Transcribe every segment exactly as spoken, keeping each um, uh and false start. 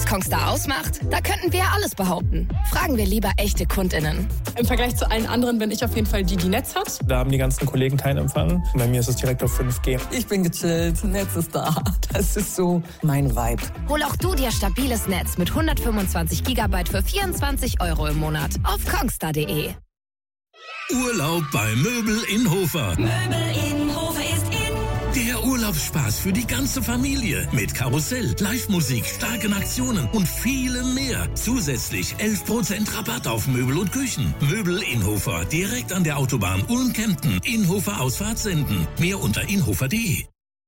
Kongstar ausmacht? Da könnten wir alles behaupten. Fragen wir lieber echte KundInnen. Im Vergleich zu allen anderen bin ich auf jeden Fall die, die Netz hat. Da haben die ganzen Kollegen keinen Empfang. Bei mir ist es direkt auf fünf G. Ich bin gechillt, Netz ist da. Das ist so mein Vibe. Hol auch du dir stabiles Netz mit hundertfünfundzwanzig Gigabyte für vierundzwanzig Euro im Monat auf kongstar punkt de. Urlaub bei Möbel in Hofer. Möbel in Hofer ist in. Der Urlaubsspaß für die ganze Familie. Mit Karussell, Live-Musik, starken Aktionen und vielem mehr. Zusätzlich elf Prozent Rabatt auf Möbel und Küchen. Möbel in Hofer. Direkt an der Autobahn Ulm-Kempten. Inhofer Ausfahrt senden. Mehr unter inhofer punkt de.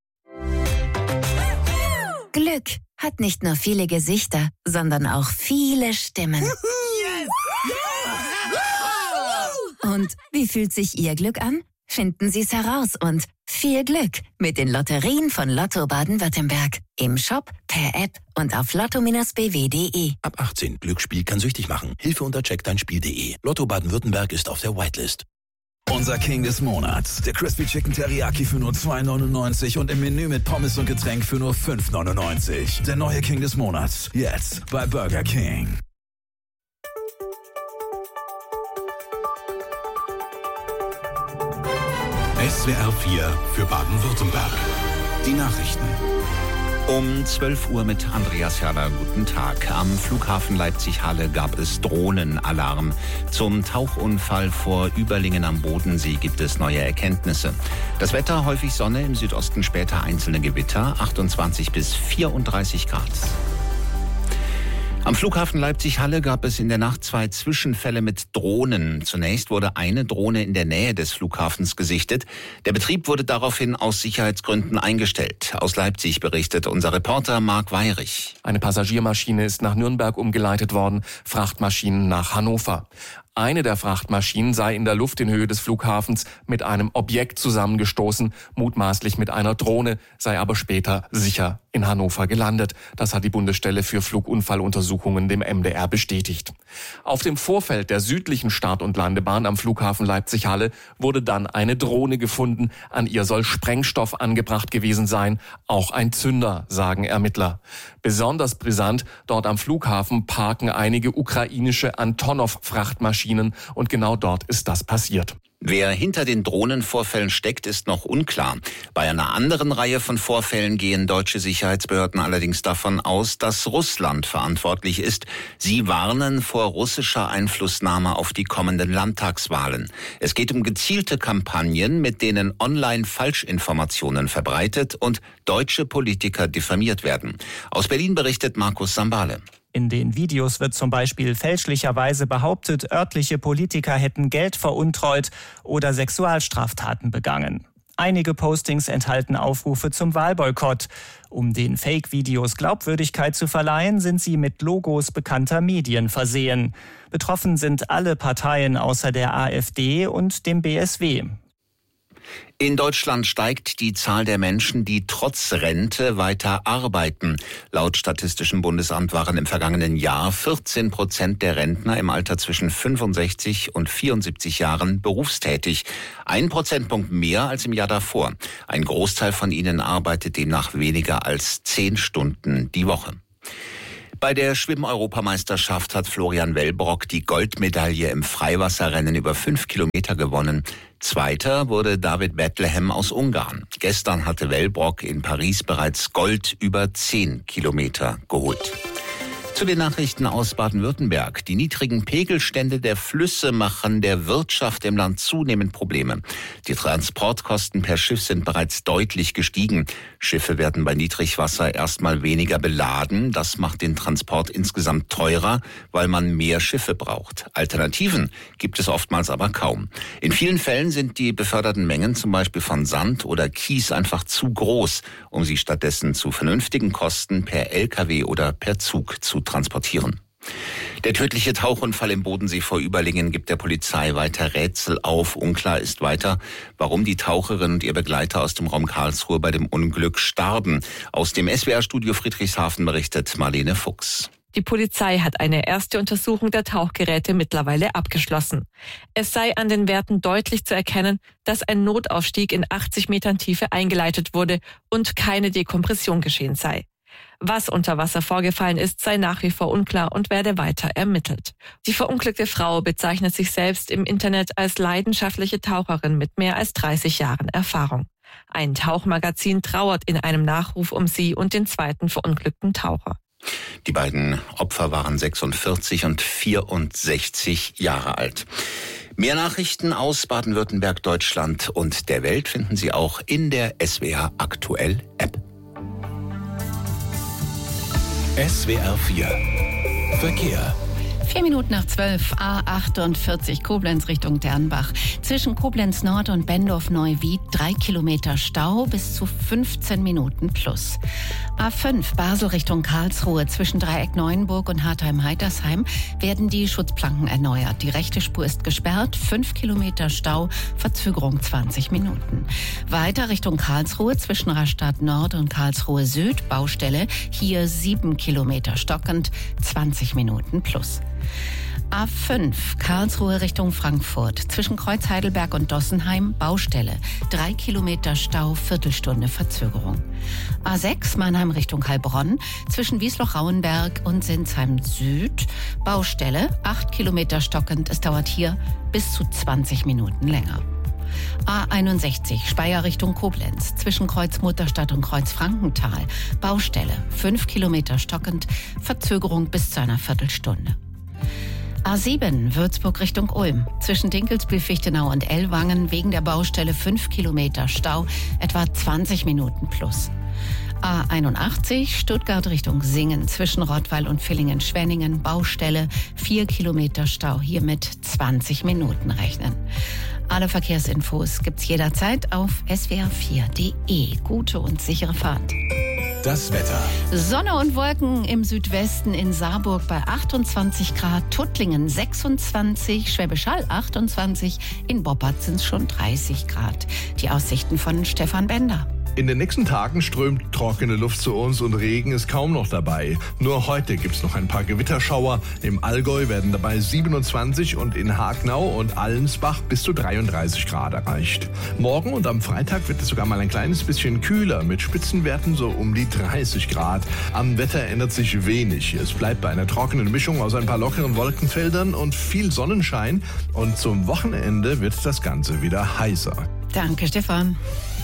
Glück hat nicht nur viele Gesichter, sondern auch viele Stimmen. Und wie fühlt sich Ihr Glück an? Finden Sie es heraus und viel Glück mit den Lotterien von Lotto Baden-Württemberg. Im Shop, per App und auf lotto Bindestrich b w punkt de. Ab achtzehn. Glücksspiel kann süchtig machen. Hilfe unter check dein spiel punkt de. Lotto Baden-Württemberg ist auf der Whitelist. Unser King des Monats. Der Crispy Chicken Teriyaki für nur zwei neunundneunzig und im Menü mit Pommes und Getränk für nur fünf neunundneunzig. Der neue King des Monats. Jetzt bei Burger King. S W R vier für Baden-Württemberg. Die Nachrichten. Um zwölf Uhr mit Andreas Herrler. Guten Tag. Am Flughafen Leipzig-Halle gab es Drohnenalarm. Zum Tauchunfall vor Überlingen am Bodensee gibt es neue Erkenntnisse. Das Wetter: häufig Sonne, im Südosten später einzelne Gewitter, achtundzwanzig bis vierunddreißig Grad. Am Flughafen Leipzig-Halle gab es in der Nacht zwei Zwischenfälle mit Drohnen. Zunächst wurde eine Drohne in der Nähe des Flughafens gesichtet. Der Betrieb wurde daraufhin aus Sicherheitsgründen eingestellt. Aus Leipzig berichtet unser Reporter Marc Weyrich. Eine Passagiermaschine ist nach Nürnberg umgeleitet worden, Frachtmaschinen nach Hannover. Eine der Frachtmaschinen sei in der Luft in Höhe des Flughafens mit einem Objekt zusammengestoßen, mutmaßlich mit einer Drohne, sei aber später sicher in Hannover gelandet. Das hat die Bundesstelle für Flugunfalluntersuchungen dem M D R bestätigt. Auf dem Vorfeld der südlichen Start- und Landebahn am Flughafen Leipzig-Halle wurde dann eine Drohne gefunden. An ihr soll Sprengstoff angebracht gewesen sein, auch ein Zünder, sagen Ermittler. Besonders brisant: dort am Flughafen parken einige ukrainische Antonov-Frachtmaschinen und genau dort ist das passiert. Wer hinter den Drohnenvorfällen steckt, ist noch unklar. Bei einer anderen Reihe von Vorfällen gehen deutsche Sicherheitsbehörden allerdings davon aus, dass Russland verantwortlich ist. Sie warnen vor russischer Einflussnahme auf die kommenden Landtagswahlen. Es geht um gezielte Kampagnen, mit denen online Falschinformationen verbreitet und deutsche Politiker diffamiert werden. Aus Berlin berichtet Markus Sambale. In den Videos wird zum Beispiel fälschlicherweise behauptet, örtliche Politiker hätten Geld veruntreut oder Sexualstraftaten begangen. Einige Postings enthalten Aufrufe zum Wahlboykott. Um den Fake-Videos Glaubwürdigkeit zu verleihen, sind sie mit Logos bekannter Medien versehen. Betroffen sind alle Parteien außer der AfD und dem B S W. In Deutschland steigt die Zahl der Menschen, die trotz Rente weiter arbeiten. Laut Statistischem Bundesamt waren im vergangenen Jahr vierzehn Prozent der Rentner im Alter zwischen fünfundsechzig und vierundsiebzig Jahren berufstätig. Ein Prozentpunkt mehr als im Jahr davor. Ein Großteil von ihnen arbeitet demnach weniger als zehn Stunden die Woche. Bei der Schwimm-Europameisterschaft hat Florian Wellbrock die Goldmedaille im Freiwasserrennen über fünf Kilometer gewonnen. Zweiter wurde David Bethlehem aus Ungarn. Gestern hatte Wellbrock in Paris bereits Gold über zehn Kilometer geholt. Zu den Nachrichten aus Baden-Württemberg. Die niedrigen Pegelstände der Flüsse machen der Wirtschaft im Land zunehmend Probleme. Die Transportkosten per Schiff sind bereits deutlich gestiegen. Schiffe werden bei Niedrigwasser erstmal weniger beladen. Das macht den Transport insgesamt teurer, weil man mehr Schiffe braucht. Alternativen gibt es oftmals aber kaum. In vielen Fällen sind die beförderten Mengen zum Beispiel von Sand oder Kies einfach zu groß, um sie stattdessen zu vernünftigen Kosten per L K W oder per Zug zu transportieren. Der tödliche Tauchunfall im Bodensee vor Überlingen gibt der Polizei weiter Rätsel auf. Unklar ist weiter, warum die Taucherin und ihr Begleiter aus dem Raum Karlsruhe bei dem Unglück starben. Aus dem S W R-Studio Friedrichshafen berichtet Marlene Fuchs. Die Polizei hat eine erste Untersuchung der Tauchgeräte mittlerweile abgeschlossen. Es sei an den Werten deutlich zu erkennen, dass ein Notaufstieg in achtzig Metern Tiefe eingeleitet wurde und keine Dekompression geschehen sei. Was unter Wasser vorgefallen ist, sei nach wie vor unklar und werde weiter ermittelt. Die verunglückte Frau bezeichnet sich selbst im Internet als leidenschaftliche Taucherin mit mehr als dreißig Jahren Erfahrung. Ein Tauchmagazin trauert in einem Nachruf um sie und den zweiten verunglückten Taucher. Die beiden Opfer waren sechsundvierzig und vierundsechzig Jahre alt. Mehr Nachrichten aus Baden-Württemberg, Deutschland und der Welt finden Sie auch in der S W R Aktuell App. S W R vier Verkehr. Vier Minuten nach zwölf, A achtundvierzig Koblenz Richtung Dernbach. Zwischen Koblenz Nord und Bendorf-Neuwied drei Kilometer Stau bis zu fünfzehn Minuten plus. A fünf Basel Richtung Karlsruhe. Zwischen Dreieck Neuenburg und Hartheim-Heitersheim werden die Schutzplanken erneuert. Die rechte Spur ist gesperrt, fünf Kilometer Stau, Verzögerung zwanzig Minuten. Weiter Richtung Karlsruhe zwischen Rastatt Nord und Karlsruhe Süd, Baustelle. Hier sieben Kilometer stockend, zwanzig Minuten plus. A fünf Karlsruhe Richtung Frankfurt. Zwischen Kreuz Heidelberg und Dossenheim Baustelle. Drei Kilometer Stau, Viertelstunde Verzögerung. A sechs Mannheim Richtung Heilbronn. Zwischen Wiesloch-Rauenberg und Sinsheim Süd Baustelle. Acht Kilometer stockend. Es dauert hier bis zu zwanzig Minuten länger. A einundsechzig Speyer Richtung Koblenz. Zwischen Kreuz Mutterstadt und Kreuz Frankenthal Baustelle. Fünf Kilometer stockend. Verzögerung bis zu einer Viertelstunde. A sieben Würzburg Richtung Ulm. Zwischen Dinkelsbühl, Fichtenau und Ellwangen wegen der Baustelle fünf Kilometer Stau, etwa zwanzig Minuten plus. A einundachtzig Stuttgart Richtung Singen. Zwischen Rottweil und Villingen-Schwenningen Baustelle vier Kilometer Stau, hier mit zwanzig Minuten rechnen. Alle Verkehrsinfos gibt's jederzeit auf s w r vier punkt d e. Gute und sichere Fahrt. Das Wetter. Sonne und Wolken im Südwesten, in Saarburg bei achtundzwanzig Grad, Tuttlingen sechsundzwanzig, Schwäbisch Hall achtundzwanzig, in Boppard sind es schon dreißig Grad. Die Aussichten von Stefan Bender. In den nächsten Tagen strömt trockene Luft zu uns und Regen ist kaum noch dabei. Nur heute gibt's noch ein paar Gewitterschauer. Im Allgäu werden dabei siebenundzwanzig und in Hagnau und Allensbach bis zu dreiunddreißig Grad erreicht. Morgen und am Freitag wird es sogar mal ein kleines bisschen kühler, mit Spitzenwerten so um die dreißig Grad. Am Wetter ändert sich wenig. Es bleibt bei einer trockenen Mischung aus ein paar lockeren Wolkenfeldern und viel Sonnenschein. Und zum Wochenende wird das Ganze wieder heißer. Danke, Stefan.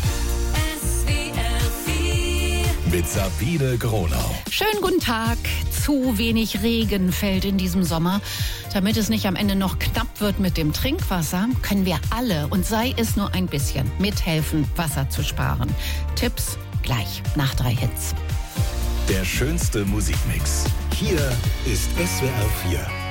Mit Sabine Gronau. Schönen guten Tag. Zu wenig Regen fällt in diesem Sommer. Damit es nicht am Ende noch knapp wird mit dem Trinkwasser, können wir alle, und sei es nur ein bisschen, mithelfen, Wasser zu sparen. Tipps gleich nach drei Hits. Der schönste Musikmix. Hier ist S W R vier.